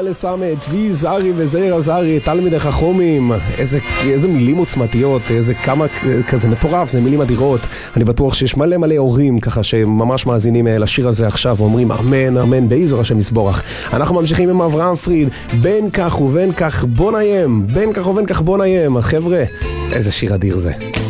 לסמת, וי זרי וזעיר הזרי, תלמידי חכמים. איזה מילים עוצמתיות, כזה מטורף, זה מילים אדירות. אני בטוח שיש מלא הורים ככה שממש מאזינים לשיר הזה עכשיו ואומרים אמן, אמן, בעזר השם יסבורך. אנחנו ממשיכים עם אברהם פריד, בין כך ובין כך בוא ניים, בין כך ובין כך בוא ניים. חבר'ה, איזה שיר אדיר זה.